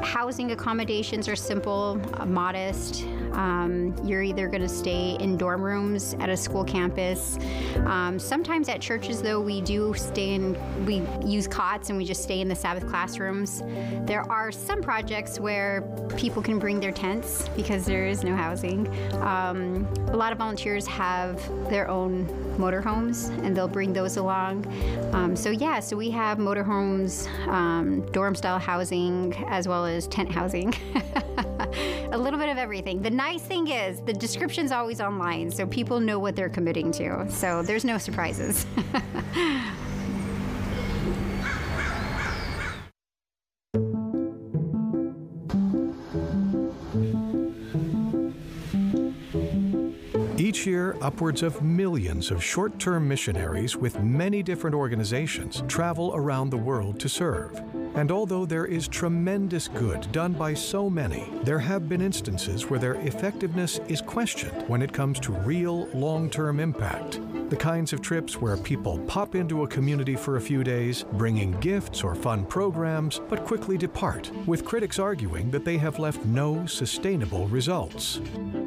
housing accommodations are simple, modest. You're either going to stay in dorm rooms at a school campus. Sometimes at churches, though, we use cots and we just stay in the Sabbath classrooms. There are some projects where people can bring their tents because there is no housing. A lot of volunteers have their own motorhomes and they'll bring those along. So we have motorhomes, dorm-style housing, as well as tent housing. A little bit of everything. The nice thing is the description's always online, so people know what they're committing to. So there's no surprises. Each year, upwards of millions of short-term missionaries with many different organizations travel around the world to serve. And although there is tremendous good done by so many, there have been instances where their effectiveness is questioned when it comes to real long-term impact. The kinds of trips where people pop into a community for a few days, bringing gifts or fun programs, but quickly depart, with critics arguing that they have left no sustainable results.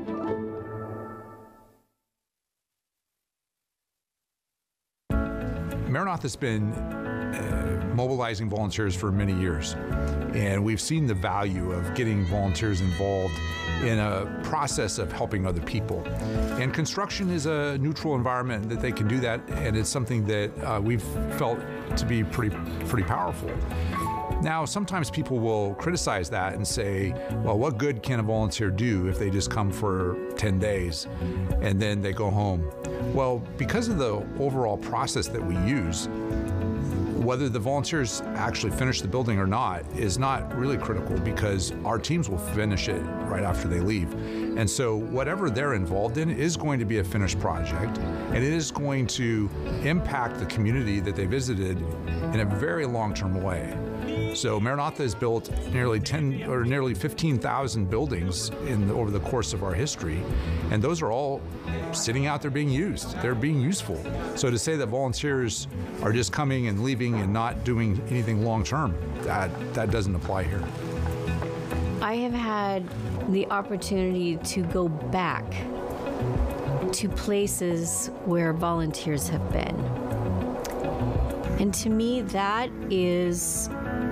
Maranatha has been mobilizing volunteers for many years, and we've seen the value of getting volunteers involved in a process of helping other people. And construction is a neutral environment that they can do that, and it's something that we've felt to be pretty powerful. Now, sometimes people will criticize that and say, well, what good can a volunteer do if they just come for 10 days and then they go home? Well, because of the overall process that we use, whether the volunteers actually finish the building or not is not really critical because our teams will finish it right after they leave. And so whatever they're involved in is going to be a finished project, and it is going to impact the community that they visited in a very long-term way. So Maranatha has built nearly 15,000 buildings over the course of our history, and those are all sitting out there being used. They're being useful. So to say that volunteers are just coming and leaving and not doing anything long-term, that doesn't apply here. I have had the opportunity to go back to places where volunteers have been. And to me, that is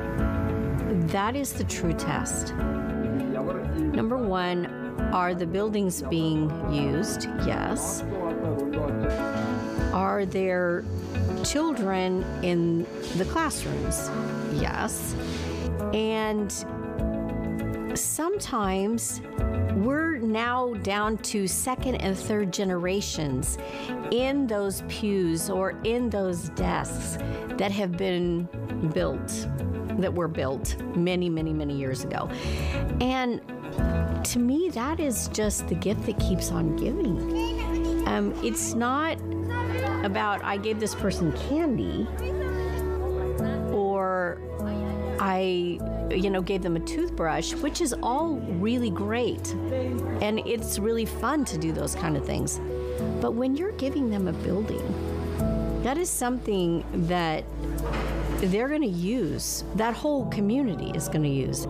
the true test. Number one, are the buildings being used? Yes. Are there children in the classrooms? Yes. And sometimes we're now down to second and third generations in those pews or in those desks that have been built, that were built many, many, many years ago. And to me, that is just the gift that keeps on giving. It's not about I gave this person candy or I gave them a toothbrush, which is all really great. And it's really fun to do those kind of things. But when you're giving them a building, that is something that they're going to use, that whole community is going to use.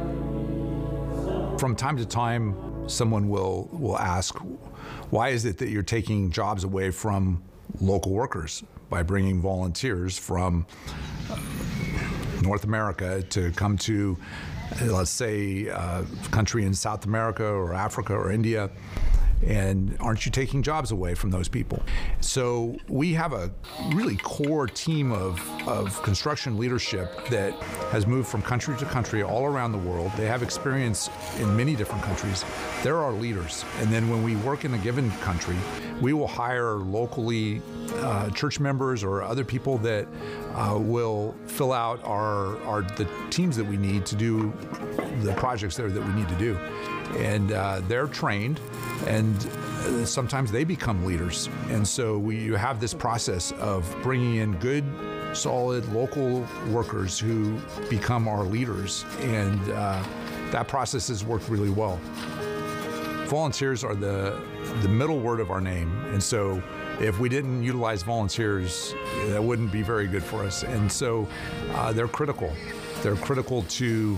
From time to time, someone will ask, why is it that you're taking jobs away from local workers by bringing volunteers from North America to come to, let's say, a country in South America or Africa or India, and aren't you taking jobs away from those people? So we have a really core team of construction leadership that has moved from country to country all around the world. They have experience in many different countries. They're our leaders. And then when we work in a given country, we will hire locally church members or other people that will fill out the teams that we need to do the projects there that we need to do. And they're trained, and sometimes they become leaders. And so you have this process of bringing in good, solid local workers who become our leaders, and that process has worked really well. Volunteers are the middle word of our name, and so if we didn't utilize volunteers, that wouldn't be very good for us. And so they're critical. They're critical to